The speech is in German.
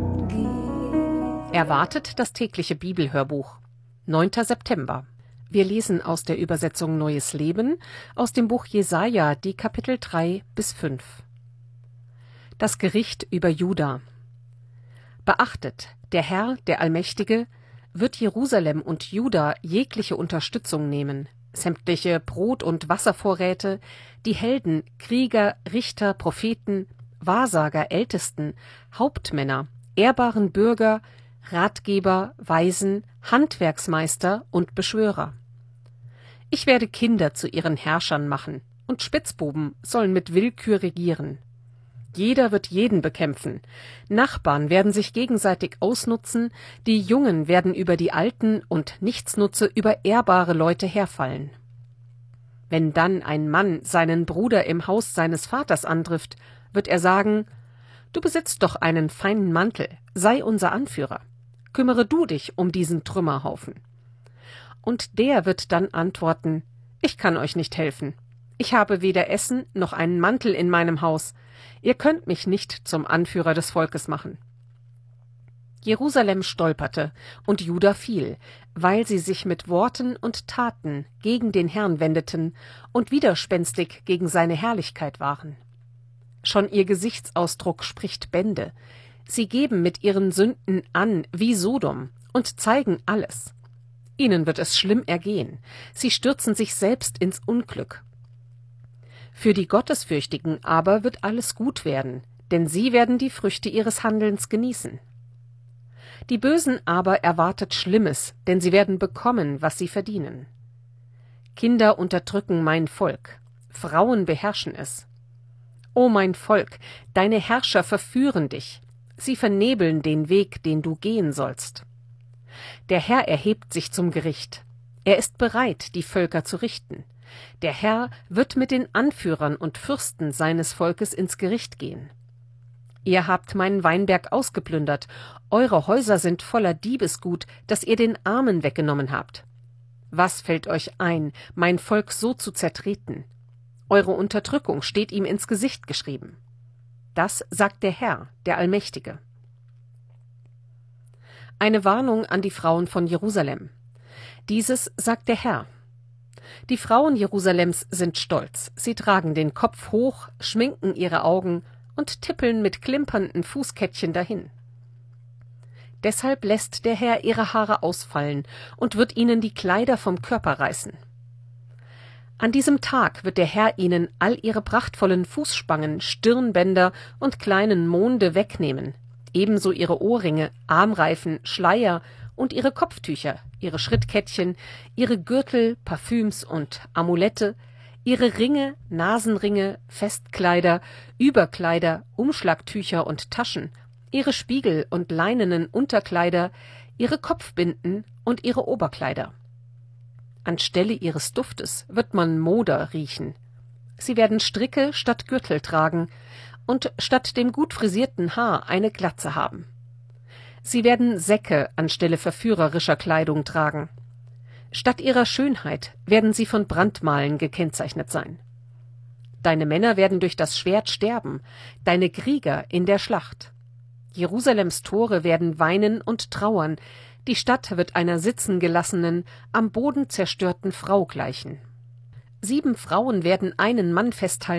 Erwartet das tägliche Bibelhörbuch. 9. September. Wir lesen aus der Übersetzung Neues Leben aus dem Buch Jesaja, die Kapitel 3 bis 5. Das Gericht über Juda. Beachtet, der Herr, der Allmächtige, wird Jerusalem und Juda jegliche Unterstützung nehmen, sämtliche Brot- und Wasservorräte, die Helden, Krieger, Richter, Propheten, Wahrsager, Ältesten, Hauptmänner, ehrbaren Bürger, Ratgeber, Weisen, Handwerksmeister und Beschwörer. Ich werde Kinder zu ihren Herrschern machen, und Spitzbuben sollen mit Willkür regieren. Jeder wird jeden bekämpfen, Nachbarn werden sich gegenseitig ausnutzen, die Jungen werden über die Alten und Nichtsnutze über ehrbare Leute herfallen. Wenn dann ein Mann seinen Bruder im Haus seines Vaters antrifft, wird er sagen: »Du besitzt doch einen feinen Mantel, sei unser Anführer. Kümmere du dich um diesen Trümmerhaufen.« Und der wird dann antworten: »Ich kann euch nicht helfen. Ich habe weder Essen noch einen Mantel in meinem Haus. Ihr könnt mich nicht zum Anführer des Volkes machen.« Jerusalem stolperte und Juda fiel, weil sie sich mit Worten und Taten gegen den Herrn wendeten und widerspenstig gegen seine Herrlichkeit waren. Schon ihr Gesichtsausdruck spricht Bände. Sie geben mit ihren Sünden an wie Sodom und zeigen alles. Ihnen wird es schlimm ergehen. Sie stürzen sich selbst ins Unglück. Für die Gottesfürchtigen aber wird alles gut werden, denn sie werden die Früchte ihres Handelns genießen. Die Bösen aber erwartet Schlimmes, denn sie werden bekommen, was sie verdienen. Kinder unterdrücken mein Volk, Frauen beherrschen es. O mein Volk, deine Herrscher verführen dich, sie vernebeln den Weg, den du gehen sollst. Der Herr erhebt sich zum Gericht, er ist bereit, die Völker zu richten. Der Herr wird mit den Anführern und Fürsten seines Volkes ins Gericht gehen. Ihr habt meinen Weinberg ausgeplündert, eure Häuser sind voller Diebesgut, das ihr den Armen weggenommen habt. Was fällt euch ein, mein Volk so zu zertreten? Eure Unterdrückung steht ihm ins Gesicht geschrieben. Das sagt der Herr, der Allmächtige. Eine Warnung an die Frauen von Jerusalem. Dieses sagt der Herr. Die Frauen Jerusalems sind stolz, sie tragen den Kopf hoch, schminken ihre Augen und tippeln mit klimpernden Fußkettchen dahin. Deshalb lässt der Herr ihre Haare ausfallen und wird ihnen die Kleider vom Körper reißen. An diesem Tag wird der Herr ihnen all ihre prachtvollen Fußspangen, Stirnbänder und kleinen Monde wegnehmen, ebenso ihre Ohrringe, Armreifen, Schleier und ihre Kopftücher, ihre Schrittkettchen, ihre Gürtel, Parfüms und Amulette, ihre Ringe, Nasenringe, Festkleider, Überkleider, Umschlagtücher und Taschen, ihre Spiegel und leinenen Unterkleider, ihre Kopfbinden und ihre Oberkleider. Anstelle ihres Duftes wird man Moder riechen. Sie werden Stricke statt Gürtel tragen und statt dem gut frisierten Haar eine Glatze haben. Sie werden Säcke anstelle verführerischer Kleidung tragen. Statt ihrer Schönheit werden sie von Brandmalen gekennzeichnet sein. Deine Männer werden durch das Schwert sterben, deine Krieger in der Schlacht. Jerusalems Tore werden weinen und trauern, die Stadt wird einer sitzengelassenen, am Boden zerstörten Frau gleichen. 7 Frauen werden einen Mann festhalten,